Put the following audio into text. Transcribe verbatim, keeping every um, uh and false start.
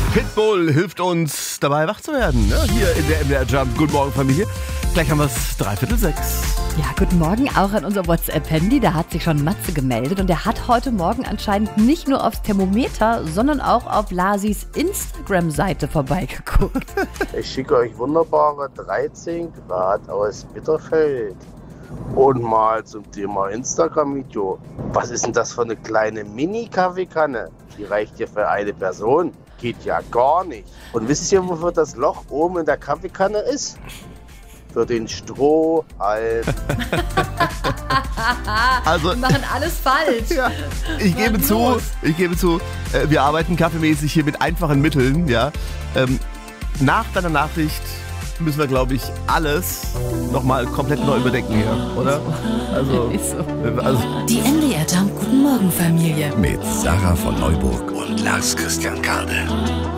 Pitbull hilft uns dabei, wach zu werden. Ne? Hier in der M D R Jump. Guten Morgen, Familie. Gleich haben wir es dreiviertel sechs. Ja, guten Morgen auch an unser WhatsApp-Handy. Da hat sich schon Matze gemeldet und der hat heute Morgen anscheinend nicht nur aufs Thermometer, sondern auch auf Lasis Instagram-Seite vorbeigeguckt. Ich schicke euch wunderbare dreizehn Grad aus Bitterfeld. Und mal zum Thema Instagram-Video. Was ist denn das für eine kleine Mini-Kaffeekanne? Die reicht ja für eine Person. Geht ja gar nicht. Und wisst ihr, wofür das Loch oben in der Kaffeekanne ist? Für den Strohhalm. Also, wir machen alles falsch. Ja, ich gebe Was zu, los? ich gebe zu, äh, wir arbeiten kaffeemäßig hier mit einfachen Mitteln. Ja. Ähm, nach deiner Nachricht müssen wir, glaube ich, alles nochmal komplett neu überdenken hier, oder? Also, Ist so. äh, also Die M D R Jump Guten Morgen Familie. Mit Sarah von Neuburg und Lars Christian Kade.